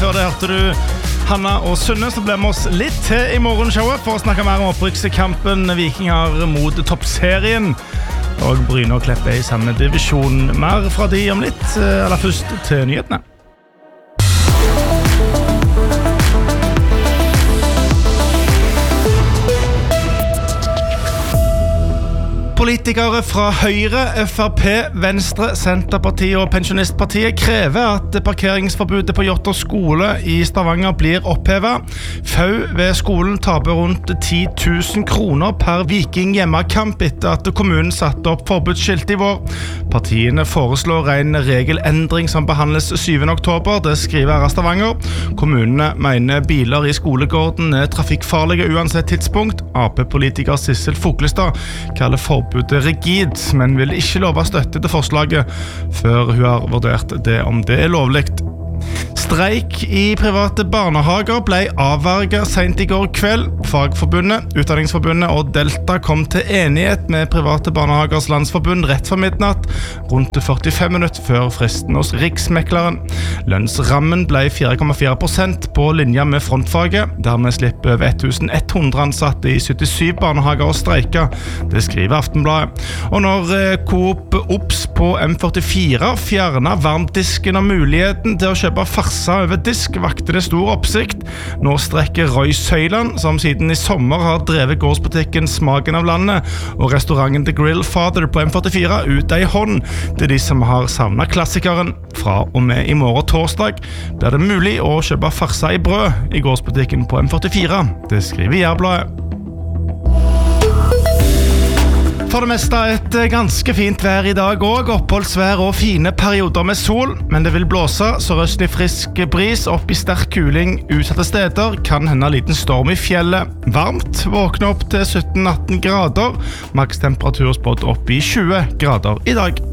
Før det hørte du Hanna og Sunne, så ble med oss litt til I morgenshowet for å snakke mer om opprykkskampen Vikinger mot toppserien. Og Bryne og Kleppe I samme divisjon. Mer fra de om litt, eller først til nyhetene. Politikere fra Høyre, FrP, Venstre, Senterpartiet og Pensjonistpartiet krever at parkeringsforbudet på Jotter skole I Stavanger blir opphevet. FAU ved skolen taper rundt 10 000 kroner per Viking hjemmekamp etter at kommunen satte opp forbudsskilt I vår. Partiene foreslår en regelendring som behandles 7. oktober, det skriver Stavanger. Kommunene mener biler I skolegården trafikkfarlige uansett tidspunkt. AP-politiker Sissel Foklestad kaller forbudet rigid, men vil ikke love støtte til forslaget før hun har vurdert det om det lovligt. Streik I private barnehager ble avverget sent I går kveld. Fagforbundet, Utdanningsforbundet og Delta kom til enighet med Private Barnehagers Landsforbund rett for midnatt, rundt 45 minutter før fristen hos Riksmekleren. Lønnsrammen ble 4,4% på linja med frontfaget. Dermed slipper over 1100 ansatte I 77 barnehager å streike. Det skriver Aftenbladet. Og når Coop Ops på M44 fjerner varmdisken og muligheten til å kjøpe farsa over disk, vakte det stor oppsikt. Nå strekker Roy Søyland, som siden I sommer har drevet gårdsbutikken Smaken av landet, og restauranten The Grill Father på M44 ut ei hånd til de som har savnet klassikeren. Fra og med I morgen torsdag blir det mulig å kjøpe farsa I brød I gårdsbutikken på M44. Det skriver Jærbladet. For det meste et ganske fint vær I dag også, oppholdsvær og fine perioder med sol, men det vil blåse, så røstlig frisk bris opp I sterk kuling utsatte steder, kan hende liten storm I fjellet. Varmt, våkne opp til 17-18 grader, maks temperatur spådd opp I 20 grader I dag.